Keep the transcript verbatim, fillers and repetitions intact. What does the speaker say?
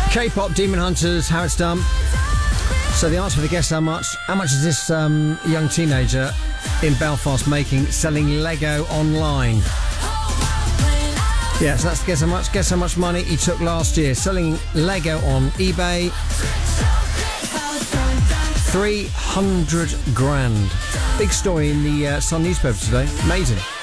K-pop Demon Hunters, how it's done. So the answer for the guess how much? How much is this um, young teenager in Belfast making selling Lego online? Yeah, so that's the guess how much. Guess how much money he took last year selling Lego on eBay. three hundred grand. Big story in the uh, Sun newspaper today. Amazing.